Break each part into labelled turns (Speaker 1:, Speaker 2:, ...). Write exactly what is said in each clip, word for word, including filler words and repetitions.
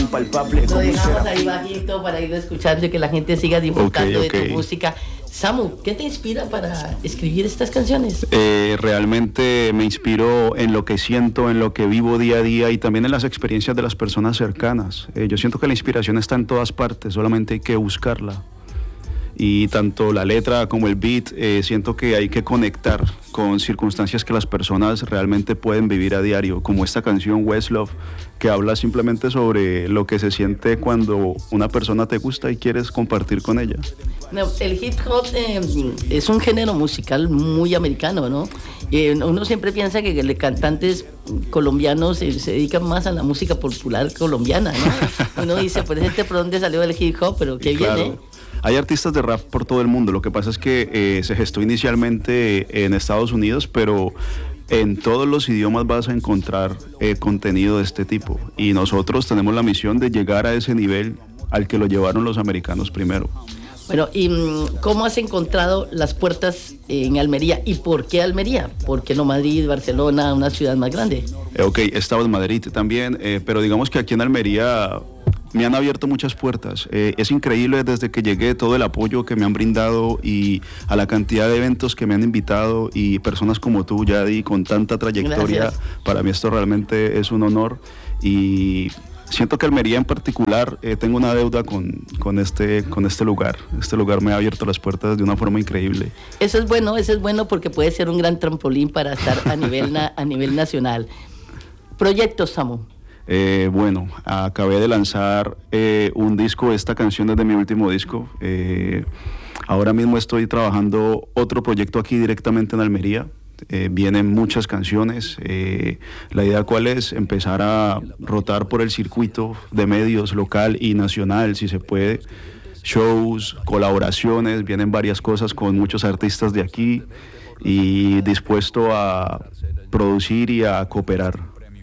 Speaker 1: impalpable.
Speaker 2: Lo
Speaker 1: como un
Speaker 2: dejamos
Speaker 1: serafín.
Speaker 2: ahí bajito para irlo escuchando y que la gente siga disfrutando
Speaker 3: Ok, ok.
Speaker 2: de tu música. Samu, ¿qué te inspira para escribir estas canciones?
Speaker 3: Eh, realmente me inspiro en lo que siento, en lo que vivo día a día y también en las experiencias de las personas cercanas. Eh, yo siento que la inspiración está en todas partes, solamente hay que buscarla. Y tanto la letra como el beat, eh, siento que hay que conectar con circunstancias que las personas realmente pueden vivir a diario, como esta canción Westlove, que habla simplemente sobre lo que se siente cuando una persona te gusta y quieres compartir con ella.
Speaker 2: No, el hip hop eh, es un género musical muy americano, ¿no? Eh, uno siempre piensa que los cantantes colombianos eh, se dedican más a la música popular colombiana, ¿no? Uno dice, pues este por dónde salió el hip hop, pero qué
Speaker 3: Claro.
Speaker 2: bien, ¿eh?
Speaker 3: Hay artistas de rap por todo el mundo, lo que pasa es que eh, se gestó inicialmente en Estados Unidos, pero en todos los idiomas vas a encontrar eh, contenido de este tipo y nosotros tenemos la misión de llegar a ese nivel al que lo llevaron los americanos primero.
Speaker 2: Bueno, ¿y mm, cómo has encontrado las puertas en Almería? ¿Y por qué Almería? ¿Por qué no Madrid, Barcelona, una ciudad más grande?
Speaker 3: Eh, ok, he estado en Madrid también, eh, pero digamos que aquí en Almería me han abierto muchas puertas. Eh, es increíble desde que llegué todo el apoyo que me han brindado y a la cantidad de eventos que me han invitado y personas como tú, Yadi, con tanta trayectoria.
Speaker 2: Gracias.
Speaker 3: Para mí esto realmente es un honor y siento que Almería en particular eh, tengo una deuda con, con, este, con este lugar. Este lugar me ha abierto las puertas de una forma increíble.
Speaker 2: Eso es bueno, eso es bueno porque puede ser un gran trampolín para estar a nivel, na- a nivel nacional. Proyectos, Samu.
Speaker 3: Eh, bueno, acabé de lanzar eh, un disco, esta canción es de mi último disco. Eh, ahora mismo estoy trabajando otro proyecto aquí directamente en Almería. Eh, vienen muchas canciones. Eh, la idea cuál es empezar a rotar por el circuito de medios local y nacional, si se puede. Shows, colaboraciones, vienen varias cosas con muchos artistas de aquí y dispuesto a producir y a cooperar.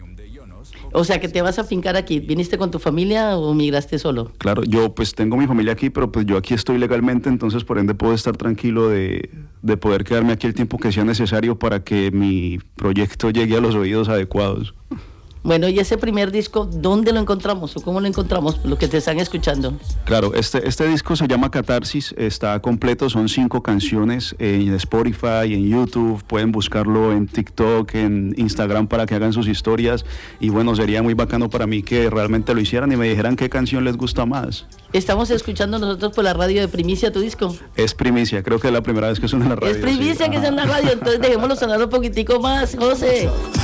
Speaker 2: O sea, que te vas a fincar aquí. ¿Viniste con tu familia o migraste solo?
Speaker 3: Claro, yo pues tengo mi familia aquí, pero pues yo aquí estoy legalmente, entonces por ende puedo estar tranquilo de, de poder quedarme aquí el tiempo que sea necesario para que mi proyecto llegue a los oídos adecuados.
Speaker 2: Bueno, y ese primer disco, ¿dónde lo encontramos o cómo lo encontramos? Lo que te están escuchando.
Speaker 3: Claro, este, este disco se llama Catarsis, está completo, son cinco canciones en Spotify, en YouTube, pueden buscarlo en TikTok, en Instagram para que hagan sus historias y bueno, sería muy bacano para mí que realmente lo hicieran y me dijeran qué canción les gusta más.
Speaker 2: Estamos escuchando nosotros por la radio de Primicia tu disco.
Speaker 3: Es primicia, creo que es la primera vez que suena en la radio.
Speaker 2: Es Primicia
Speaker 3: sí.
Speaker 2: que es en la radio, entonces dejémoslo sonar un poquitico más, José.